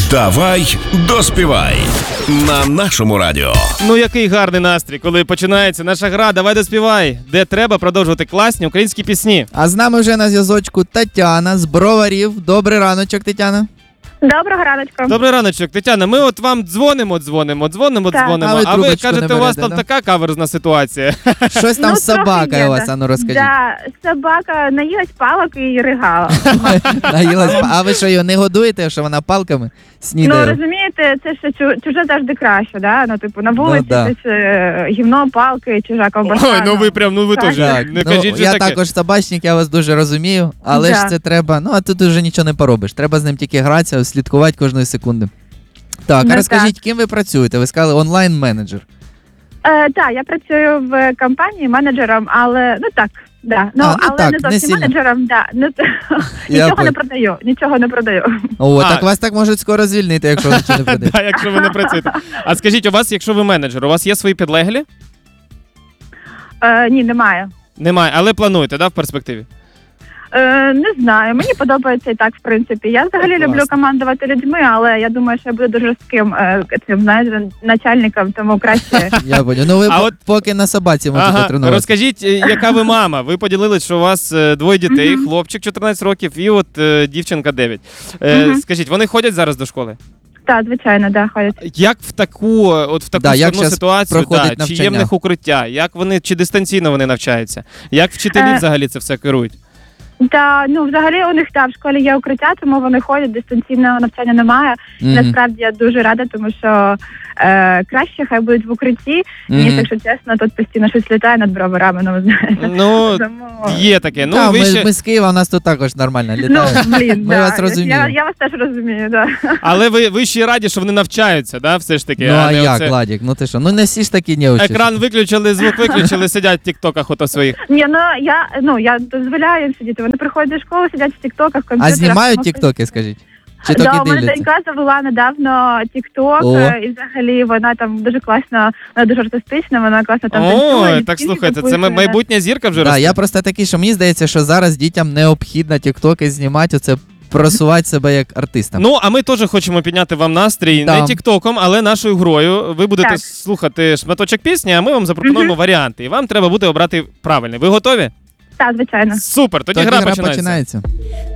Давай доспівай на нашому радіо. Ну який гарний настрій, коли починається наша гра «Давай доспівай», де треба продовжувати класні українські пісні. А з нами вже на зв'язочку Тетяна з Броварів. Добрий раночок, Тетяна. Доброго раночку. Добрий раночок, Тетяна. Ми от вам дзвонимо, Так. А ви а ви трубочку кажете, не у вас берете, там да? така каверзна ситуація. Щось там Ну, собака трохи є, у вас, да. ану розкажіть. Да, собака наїлась палок і ригала. Наїлась. А ви що, її не годуєте, що вона палками Ну, снідає? розумієте, це ще чуже завжди краще, да? Ну, типу, на вулиці да. десь гівно, палки, чужа ковбаса. Ой, ну ви прям, ну ви Так. теж Так, не кажіть же я таке. також собачник, я вас дуже розумію, але ж Да. це треба, ну а тут вже нічого не поробиш. Треба з ним тільки гратися, слідкувати кожної секунди. Так, Ну, а розкажіть, ким ви працюєте? Ви сказали онлайн-менеджер. Так, я працюю в компанії менеджером, але, ну так, да. Ну, ну але так, не не зовсім сильно. менеджером, да. Ну, нічого не продаю. О, А. так вас так можуть скоро звільнити, якщо ви нічого не продаєте. Да, якщо ви не працюєте. А скажіть, у вас, якщо ви менеджер, у вас є свої підлеглі? Ні, немає. Немає, але плануєте, да, в перспективі? Не знаю, мені подобається і так, в принципі. Я взагалі Класно. люблю командувати людьми, але я думаю, що я буду дуже жорстким цим, знаєте, начальником, тому краще. Я понял. Ну ви А от- поки на собаці можете Ага, тренувати. розкажіть, яка ви мама? Ви поділились, що у вас двоє дітей, хлопчик 14 років і от дівчинка 9. Скажіть, вони ходять зараз до школи? Так, звичайно, да, ходять. Як в таку Да, як складну щас ситуацію, проходить чи є в навчання? них укриття, як вони, чи дистанційно вони навчаються? Як вчителі взагалі це все керують? Та ну взагалі у них в школі є укриття, тому вони ходять, дистанційного навчання немає. Мгм. Насправді я дуже рада, тому що краще хай будуть в укритті, ніж, Мгм. якщо чесно, тут постійно щось літає над броварами, ну ви знаєте. Ну, Тому... є таке. Ну, Та, ви ми з Києва, у нас тут також нормально Ну, літає. блін, Ми да. вас розуміємо. Я вас теж розумію, да. Але ви ще й раді, що вони навчаються, да, все ж таки. Ну а не як, оце Владик? Ну ти що? Ну не всі ж такі неучі. екран виключили, звук виключили, сидять в тіктоках ото своїх. Ні, я дозволяю їм сидіти. Вони приходять до школи, сидять в тіктоках, в комп'ютерах. А знімають тому- тіктоки, скажіть? Чи Да, тільки у мене дивляться? донька завела недавно тікток, О. і взагалі вона там дуже класно, вона дуже артистична, вона класно там танцює. Ой, і так всім слухайте, це записує. майбутня зірка вже Да, росте. я просто такий, що мені здається, що зараз дітям необхідно тіктоки знімати, оце просувати себе як артистам. Ну, а ми теж хочемо підняти вам настрій Да. не тіктоком, але нашою грою. Ви будете Так. слухати шматочок пісні, а ми вам запропонуємо варіанти. І вам треба буде обрати правильний. Ви готові? Так, звичайно. Супер, тоді Тоді гра гра починається. починається.